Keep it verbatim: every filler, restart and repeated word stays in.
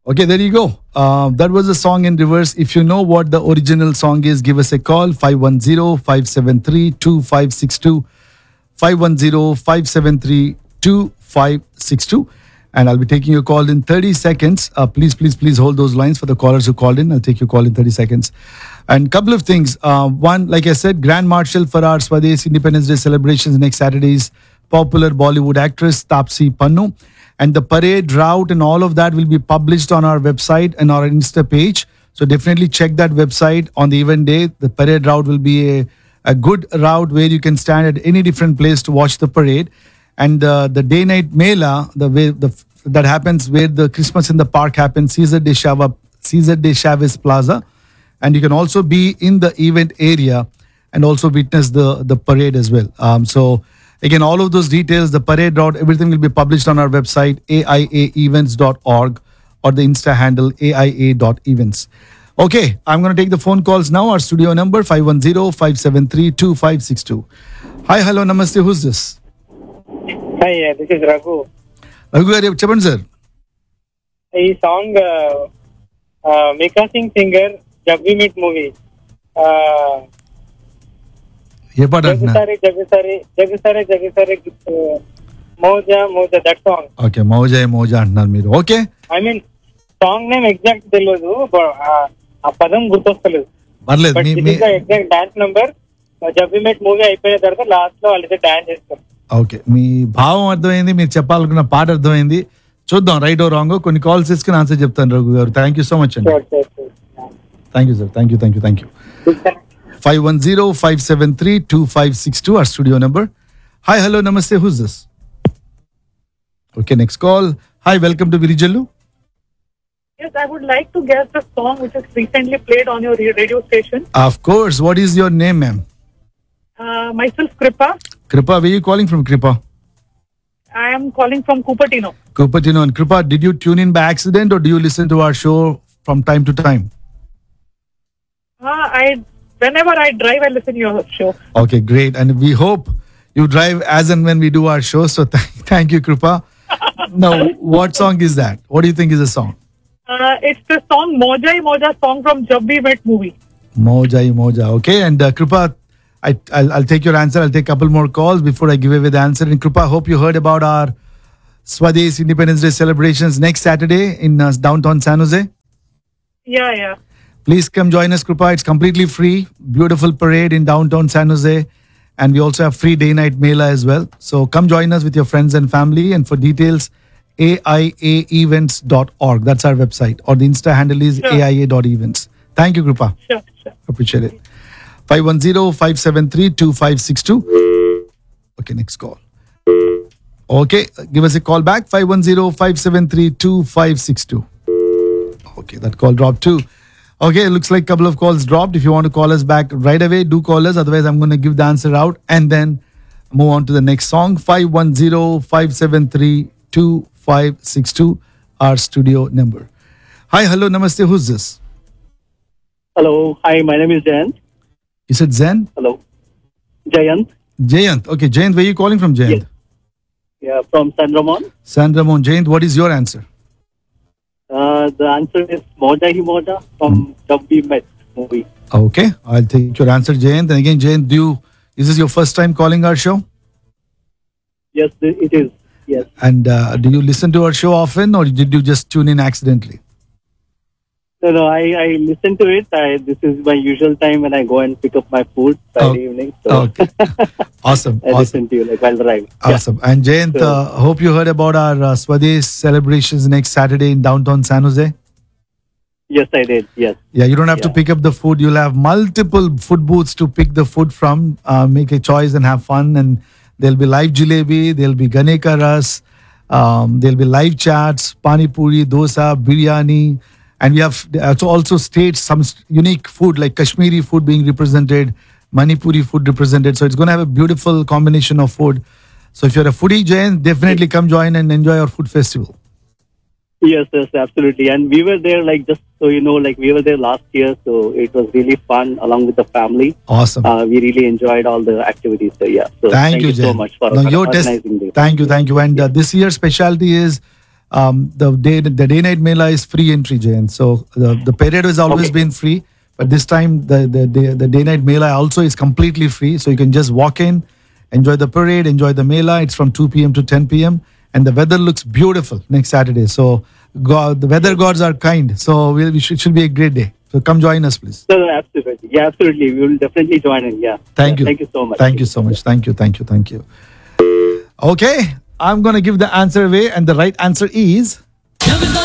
Okay, there you go. Uh, that was a song in reverse. If you know what the original song is, give us a call five one zero, five seven three, two five six two. five one zero, five seven three, two five six two. And I'll be taking your call in thirty seconds. Uh, please, please, please hold those lines for the callers who called in. I'll take your call in thirty seconds. And couple of things. Uh, one, like I said, Grand Marshal for our Swadesh Independence Day celebrations next Saturday is popular Bollywood actress Taapsee Pannu. And the parade route and all of that will be published on our website and our Insta page. So definitely check that website on the event day. The parade route will be a, a good route where you can stand at any different place to watch the parade. And uh, the day-night mela, the way the that happens where the Christmas in the park happens, Cesar de Chava, Cesar de Chavez Plaza, and you can also be in the event area and also witness the the parade as well. Um, so again, all of those details, the parade route, everything will be published on our website a i a events dot org or the Insta handle a i a dot events. Okay, I'm going to take the phone calls now. Our studio number five one zero, five seven three, two five six two. Hi, hello, namaste. Who's this? Hi, uh, this is Raghu. Raghu garu చెప్పండి sir. ఈ song మికా Singh singer jab we meet movie ఏ పాట అంటున్నా? జగసారి జగసారి జగసారి జగసారి Maaza Maaza that song. Okay, మౌజా మౌజా అంటున్నారు మీరు. Okay, I mean song name exact తెలియదు, ఆ పదం గుర్తొస్తలేదు. పర్లేదు. మీ- మీ- exact dance number jab we meet movie అయిపోయిన తర్వాత లాస్ట్ లో వాళ్ళైతే డాన్స్ చేస్తారు. ఓకే, మీ భావం అర్థమైంది, మీరు చెప్పాలనుకున్న పాట అర్థమైంది. చూద్దాం రైట్ ఓ రాంగ్. కొన్ని కాల్స్ తీసుకుని ఆన్సర్ చెప్తాను రఘు గారు. థ్యాంక్ యూ సో మచ్ అండి. Thank you sir. Thank you thank you thank you five one zero five seven three two five six two our studio number. Hi, hello, namaste. Who's this? Okay, next call. Hi, welcome to Virijallu. Yes, I would like to guess the song which is recently played on your ra- radio station. Of course. What is your name, ma'am? Uh, myself, Kripa. Kripa, where are you calling from, Kripa? I am calling from Cupertino. Cupertino. And Kripa, did you tune in by accident or do you listen to our show from time to time? Uh, I whenever I drive, I listen to your show. Okay, great. And we hope you drive as and when we do our show. So th- thank you, Kripa. Now, what song is that? What do you think is the song? Uh, it's the song Moja Hi Moja song from Jab We Met movie. Moja hi Moja. Okay, and uh, Kripa, I, I'll, I'll take your answer. I'll take a couple more calls before I give away the answer. And Kripa, hope you heard about our Swadesh Independence Day celebrations next Saturday in uh, downtown San Jose. Yeah, yeah. Please come join us, Kripa. It's completely free. Beautiful parade in downtown San Jose. And we also have free day-night mela as well. So come join us with your friends and family. And for details, a i a events dot org. That's our website. Or the Insta handle is Sure. a i a dot events. Thank you, Kripa. Sure, sure. Appreciate it. five one zero, five seven three, two five six two. Okay, next call. Okay, give us a call back. five one zero, five seven three, two five six two. Okay, that call dropped too. Okay, it looks like a couple of calls dropped. If you want to call us back right away, do call us. Otherwise, I'm going to give the answer out and then move on to the next song. five one zero, five seven three, two five six two, our studio number. Hi, hello, namaste. Who's this? Hello. Hi, my name is Jayant. You said Zen? Hello. Jayant. Jayant. Okay, Jayant, where are you calling from, Jayant? Yes. Yeah, from San Ramon. San Ramon. Jayant, what is your answer? Uh, the answer is Moja Hi Moja from Jab We Met movie. Okay, I'll take your answer, Jayant. And again, Jayant, do you, is this your first time calling our show? Yes, it is. Yes. And uh, do you listen to our show often or did you just tune in accidentally? No, no, I, I listen to it. I, this is my usual time when I go and pick up my food Friday Oh, evening. So Okay. Awesome. I Awesome. listen to you like while driving. Yeah. Awesome. And Jayant, So- uh, hope you heard about our uh, Swadesh celebrations next Saturday in downtown San Jose. Yes, I did. Yes. Yeah, you don't have to Yeah. pick up the food. You'll have multiple food booths to pick the food from. Uh, make a choice and have fun. And there'll be live jalebi, there'll be ganeka ras, um, there'll be live chats, pani puri, dosa, biryani, and we have also also states some s- unique food like Kashmiri food being represented, Manipuri food represented. So it's going to have a beautiful combination of food. So if you're a foodie, Jain, definitely come join and enjoy our food festival. Yes, yes, absolutely. And we were there, like, just so you know, like, we were there last year, so it was really fun along with the family. Awesome. Uh, we really enjoyed all the activities. So, yeah. So, Thank, you, so Jain. much for No, your organizing test- this. Thank you, thank you. And uh, this year's specialty is Um, the day the day night Mela is free entry, Jayan. So the, the parade has always Okay. been free, but this time the the the, the day night Mela also is completely free. So you can just walk in, enjoy the parade, enjoy the Mela. It's from two p.m. to ten p.m. and the weather looks beautiful next Saturday. So God, the weather gods are kind. So we'll, we should, it should be a great day. So come join us, please. No, no, absolutely. Yeah, absolutely. We will definitely join in. Yeah. Thank Yeah, you. Thank you so much. Thank you so much. Thank you. Thank you. Thank you. Okay, I'm gonna give the answer away, and the right answer is